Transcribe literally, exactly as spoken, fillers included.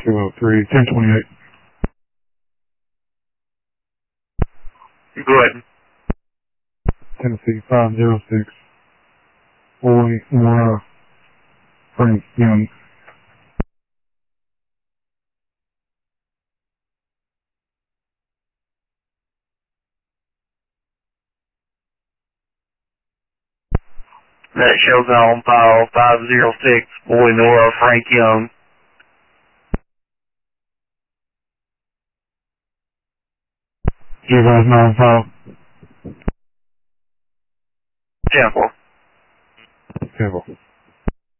two oh three, ten twenty-eight. Go ahead. Tennessee five zero six. Boy, Laura, Frank Young. That shows on file five zero six, Boy Nora, Frank Young. You guys know on file? Temple. Temple.